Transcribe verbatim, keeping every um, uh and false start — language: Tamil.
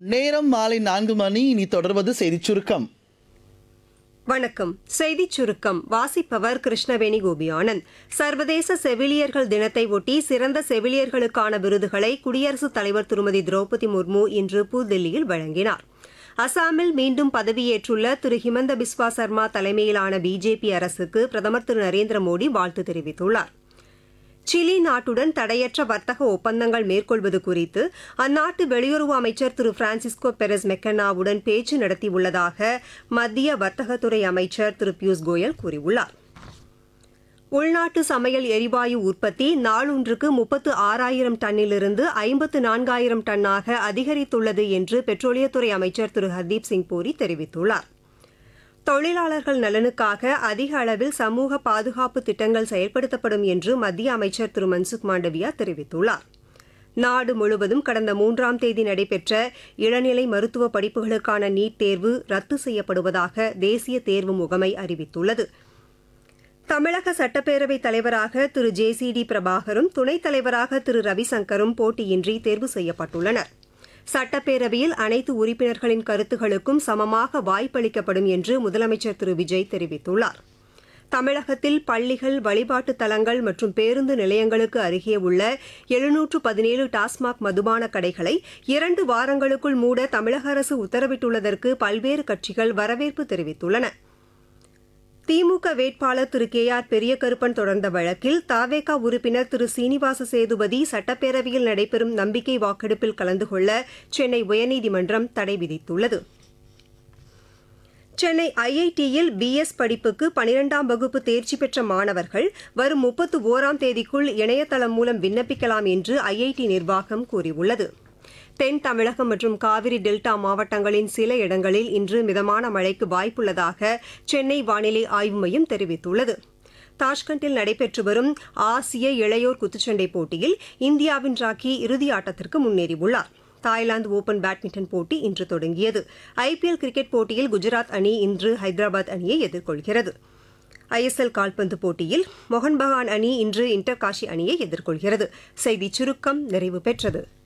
நேரம் மாலை நான்கு மணி. இனி தொடர்வது செய்திச் சுருக்கம். வணக்கம். செய்திச் சுருக்கம் வாசிப்பவர் கிருஷ்ணவேணி கோபியானந்த். சர்வதேச செவிலியர்கள் தினத்தை ஒட்டி சிறந்த செவிலியர்களுக்கான விருதுகளை குடியரசுத் தலைவர் திருமதி திரௌபதி முர்மு இன்று புதுதில்லியில் வழங்கினார். அசாமில் மீண்டும் பதவியேற்றுள்ள திரு ஹிமந்த பிஸ்வா சர்மா தலைமையிலான பிஜேபி அரசுக்கு பிரதமர் திரு நரேந்திர மோடி வாழ்த்து தெரிவித்துள்ளார். சிலி நாட்டுடன் தடையற்ற வர்த்தக ஒப்பந்தங்கள் மேற்கொள்வது குறித்து அந்நாட்டு வெளியுறவு அமைச்சர் திரு பிரான்சிஸ்கோ பெரஸ் மெக்கன்னாவுடன் பேச்சு நடத்தியுள்ளதாக மத்திய வர்த்தகத்துறை அமைச்சர் திரு பியூஷ் கோயல் கூறியுள்ளார். உள்நாட்டு சமையல் எரிவாயு உற்பத்தி நாளொன்றுக்கு முப்பத்து ஆறாயிரம் டன்னிலிருந்து ஐம்பத்து நான்காயிரம் டன்னாக அதிகரித்துள்ளது என்று பெட்ரோலியத்துறை அமைச்சர் திரு ஹர்தீப் சிங் பூரி தெரிவித்துள்ளார். தொழிலாளர்கள் நலனுக்காக அதிக அளவில் சமூக பாதுகாப்பு திட்டங்கள் செயல்படுத்தப்படும் என்று மத்திய அமைச்சர் திரு மன்சுக் மாண்டவியா தெரிவித்துள்ளார். நாடு முழுவதும் கடந்த மூன்றாம் தேதி நடைபெற்ற இளநிலை மருத்துவ படிப்புகளுக்கான நீட் தேர்வு ரத்து செய்யப்படுவதாக தேசிய தேர்வு முகமை அறிவித்துள்ளது. தமிழக சட்டப்பேரவைத் தலைவராக திரு ஜே சி டி பிரபாகரும் துணைத் தலைவராக திரு ரவிசங்கரும் போட்டியின்றி தேர்வு செய்யப்பட்டுள்ளனர். சட்டப்பேரவையில் அனைத்து உறுப்பினர்களின் கருத்துகளுக்கும் சமமாக வாய்ப்பளிக்கப்படும் என்று முதலமைச்சர் திரு விஜய் தெரிவித்துள்ளார். தமிழகத்தில் பள்ளிகள், வழிபாட்டுத் தலங்கள் மற்றும் பேருந்து நிலையங்களுக்கு அருகே உள்ள எழுநூற்று பதினேழு டாஸ்மாக் மதுபான கடைகளை இரண்டு வாரங்களுக்குள் மூட தமிழக அரசு உத்தரவிட்டுள்ளதற்கு பல்வேறு கட்சிகள் வரவேற்பு தெரிவித்துள்ளன. திமுக வேட்பாளர் திரு கே ஆர் பெரியகருப்பன் தொடர்ந்த வழக்கில் தவேகா உறுப்பினர் திரு சீனிவாச சேதுபதி சட்டப்பேரவையில் நடைபெறும் நம்பிக்கை வாக்கெடுப்பில் கலந்து கொள்ள சென்னை உயர்நீதிமன்றம் தடை விதித்துள்ளது. சென்னை ஐ ஐ டியில் பி எஸ் படிப்புக்கு பனிரெண்டாம் வகுப்பு தேர்ச்சி பெற்ற மாணவர்கள் வரும் முப்பத்து ஓராம் தேதிக்குள் இணையதளம் மூலம் விண்ணப்பிக்கலாம் என்று ஐ ஐ டி நிர்வாகம் கூறியுள்ளது. தென் தமிழகம் மற்றும் காவிரி டெல்டா மாவட்டங்களின் சில இடங்களில் இன்று மிதமான மழைக்கு வாய்ப்புள்ளதாக சென்னை வானிலை ஆய்வு மையம் தெரிவித்துள்ளது. தாஷ்கண்டில் நடைபெற்று வரும் ஆசிய இளையோர் குத்துச்சண்டை போட்டியில் இந்தியாவின் ராக்கி இறுதி ஆட்டத்திற்கு முன்னேறியுள்ளார். தாய்லாந்து ஓபன் பேட்மிண்டன் போட்டி இன்று தொடங்கியது. ஐ பி எல் கிரிக்கெட் போட்டியில் குஜராத் அணி இன்று ஹைதராபாத் அணியை எதிர்கொள்கிறது. ஐ எஸ் எல் கால்பந்து போட்டியில் மோகன் பகான் அணி இன்று இன்டர் காஷி அணியை எதிர்கொள்கிறது. செய்திச் சுருக்கம் நிறைவு பெற்றது.